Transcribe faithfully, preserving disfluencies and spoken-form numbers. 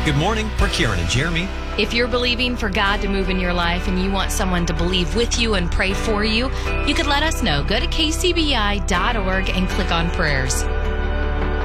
Good morning. We're Kieran and Jeremy. If you're believing for God to move in your life and you want someone to believe with you and pray for you, you could let us know. Go to k c b i dot org and click on prayers.